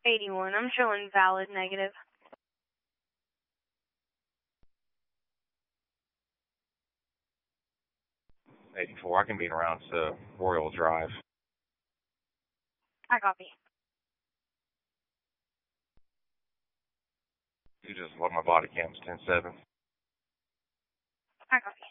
81. I'm showing valid negative. 84. I can be around Royal Drive. I copy. You just love my body cams 10-7. I copy.